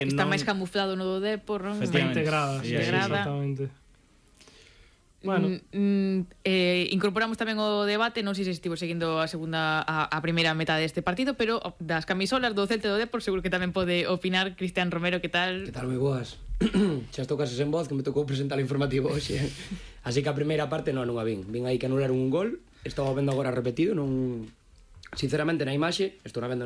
Está máis camuflado no do Depor, non? Está integrada, exactamente. Bueno, incorporamos tamén o debate, non sei se estivo seguindo a primeira metade deste partido, pero das camisolas do Celta e do Depor seguro que tamén pode opinar. Cristian Romero, que tal? Que tal, moi boas. Xa estou case sen voz, que me tocou presentar o informativo hoxe. Así que a primeira parte non a vin. Vin aí que anularon un gol, estaba vendo agora repetido, non... Sinceramente na imaxe, estou na vendo